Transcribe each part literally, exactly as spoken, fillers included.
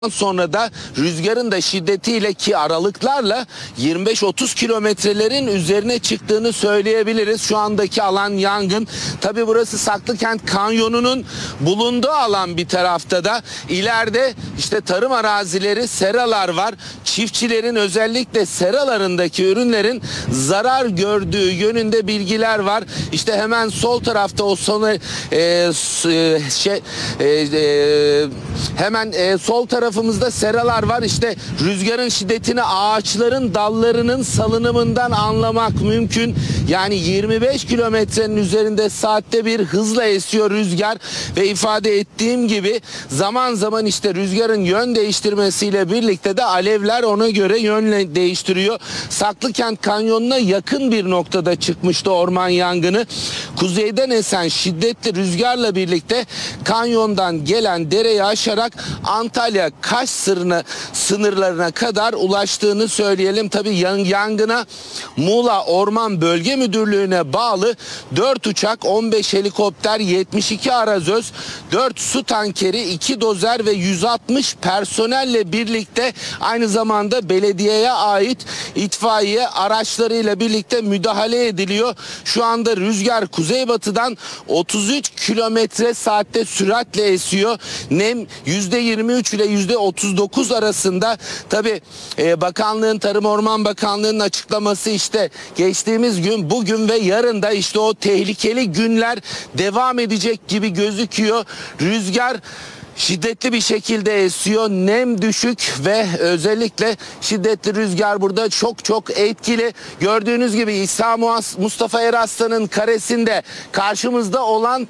Sonra da rüzgarın da şiddetiyle ki aralıklarla yirmi beş otuz kilometrelerin üzerine çıktığını söyleyebiliriz. Şu andaki alan yangın. Tabi burası Saklıkent Kanyonu'nun bulunduğu alan bir tarafta da. İleride işte tarım arazileri, seralar var. Çiftçilerin özellikle seralarındaki ürünlerin zarar gördüğü yönünde bilgiler var. İşte hemen sol tarafta o sonu e, şey e, e, hemen e, sol tarafta tarafımızda seralar var. İşte rüzgarın şiddetini ağaçların dallarının salınımından anlamak mümkün. Yani yirmi beş kilometrenin üzerinde saatte bir hızla esiyor rüzgar ve ifade ettiğim gibi zaman zaman işte rüzgarın yön değiştirmesiyle birlikte de alevler ona göre yön değiştiriyor. Saklıkent Kanyonu'na yakın bir noktada çıkmıştı orman yangını. Kuzeyden esen şiddetli rüzgarla birlikte kanyondan gelen dereyi aşarak Antalya Kaş sınırına, sınırlarına kadar ulaştığını söyleyelim. Tabii yangına Muğla Orman Bölge Müdürlüğü'ne bağlı dört uçak, on beş helikopter, yetmiş iki arazöz, dört su tankeri, iki dozer ve yüz altmış personelle birlikte aynı zamanda belediyeye ait itfaiye araçlarıyla birlikte müdahale ediliyor. Şu anda rüzgar kuzeybatıdan otuz üç kilometre saatte süratle esiyor. Nem yüzde yirmi üç ile yüzde otuz dokuz arasında. Tabi e, bakanlığın, Tarım Orman Bakanlığı'nın açıklaması işte geçtiğimiz gün, bugün ve yarın da işte o tehlikeli günler devam edecek gibi gözüküyor. Rüzgar şiddetli bir şekilde esiyor. Nem düşük ve özellikle şiddetli rüzgar burada çok çok etkili. Gördüğünüz gibi İsa Mustafa Eraslan'ın karesinde karşımızda olan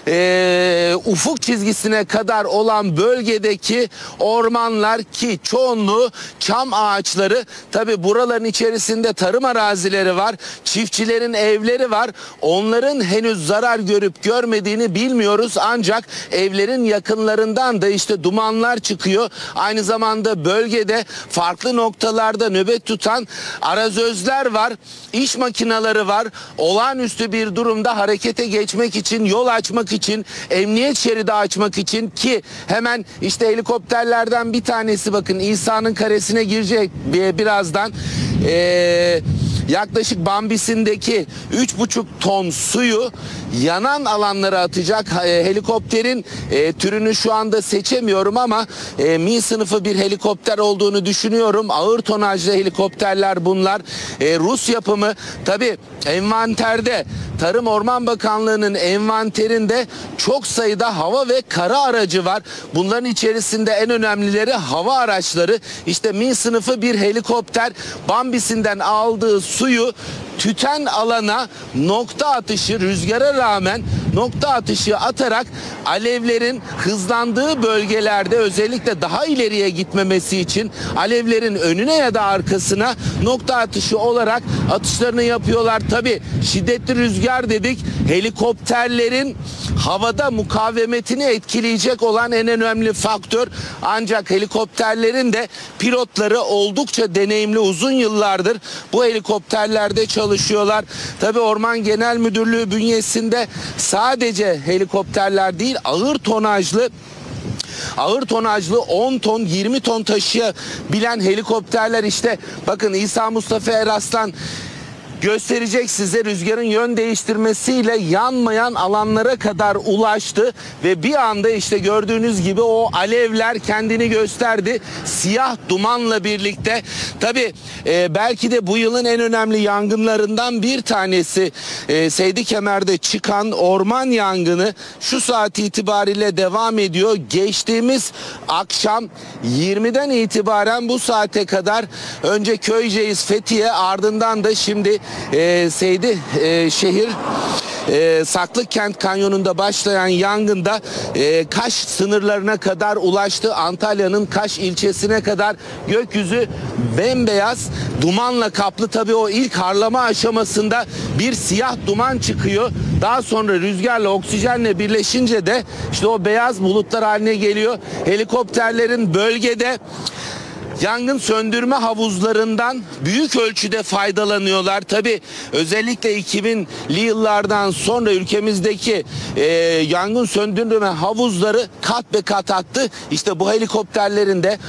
e, ufuk çizgisine kadar olan bölgedeki ormanlar ki çoğunluğu çam ağaçları. Tabi buraların içerisinde tarım arazileri var. Çiftçilerin evleri var. Onların henüz zarar görüp görmediğini bilmiyoruz. Ancak evlerin yakınlarında da işte dumanlar çıkıyor. Aynı zamanda bölgede farklı noktalarda nöbet tutan arazözler var. İş makineleri var. Olağanüstü bir durumda harekete geçmek için, yol açmak için, emniyet şeridi açmak için ki hemen işte helikopterlerden bir tanesi bakın İsa'nın karesine girecek birazdan. Eee Yaklaşık Bambis'indeki üç buçuk ton suyu yanan alanlara atacak. E, helikopterin e, türünü şu anda seçemiyorum ama e, Mi sınıfı bir helikopter olduğunu düşünüyorum. Ağır tonajlı helikopterler bunlar. E, Rus yapımı. Tabi envanterde, Tarım Orman Bakanlığı'nın envanterinde çok sayıda hava ve kara aracı var. Bunların içerisinde en önemlileri hava araçları. İşte Mi sınıfı bir helikopter Bambis'inden aldığı suyu tüten alana nokta atışı, rüzgara rağmen nokta atışı atarak alevlerin hızlandığı bölgelerde özellikle daha ileriye gitmemesi için alevlerin önüne ya da arkasına nokta atışı olarak atışlarını yapıyorlar. Tabi şiddetli rüzgar dedik, helikopterlerin havada mukavemetini etkileyecek olan en önemli faktör. Ancak helikopterlerin de pilotları oldukça deneyimli, uzun yıllardır bu helikopterlerde çalışıyorlar. Tabii Orman Genel Müdürlüğü bünyesinde sadece helikopterler değil, ağır tonajlı Ağır tonajlı on ton, yirmi ton taşıyabilen helikopterler işte bakın İsa Mustafa Eraslan gösterecek size, rüzgarın yön değiştirmesiyle yanmayan alanlara kadar ulaştı ve bir anda işte gördüğünüz gibi o alevler kendini gösterdi. Siyah dumanla birlikte. Tabii e, belki de bu yılın en önemli yangınlarından bir tanesi e, Seydikemer'de çıkan orman yangını şu saat itibariyle devam ediyor. Geçtiğimiz akşam yirmiden itibaren bu saate kadar önce Köyceğiz, Fethiye, ardından da şimdi e, Seydi e, şehir e, Saklıkent Kanyonu'nda başlayan yangında e, Kaş sınırlarına kadar ulaştı. Antalya'nın Kaş ilçesine kadar gökyüzü bembeyaz dumanla kaplı. Tabii o ilk harlama aşamasında bir siyah duman çıkıyor. Daha sonra rüzgarla, oksijenle birleşince de işte o beyaz bulutlar haline geliyor. Helikopterlerin bölgede yangın söndürme havuzlarından büyük ölçüde faydalanıyorlar. Tabii özellikle iki binli yıllardan sonra ülkemizdeki e, yangın söndürme havuzları kat be kat arttı. İşte bu helikopterlerin de